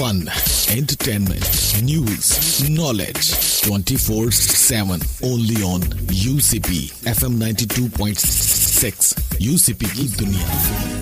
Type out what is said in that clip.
fun, entertainment, news, knowledge 24/7 only on UCP FM 92.6 UCP की दुनिया।